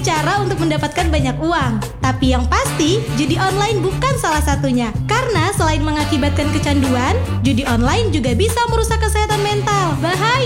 banyak cara untuk mendapatkan banyak uang. Tapi yang pasti, judi online bukan salah satunya. Karena selain mengakibatkan kecanduan, judi online juga bisa merusak kesehatan mental. Bahaya!